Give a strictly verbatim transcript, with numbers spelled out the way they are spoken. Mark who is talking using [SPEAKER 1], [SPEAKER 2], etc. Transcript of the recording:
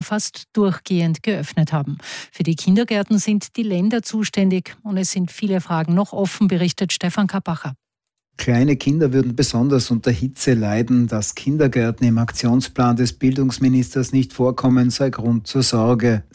[SPEAKER 1] fast durchgehend geöffnet haben. Für die Kindergärten sind die Länder zuständig und es sind viele Fragen noch offen, berichtet Stefan Kappacher.
[SPEAKER 2] Kleine Kinder würden besonders unter Hitze leiden. Dass Kindergärten im Aktionsplan des Bildungsministers nicht vorkommen, sei Grund zur Sorge.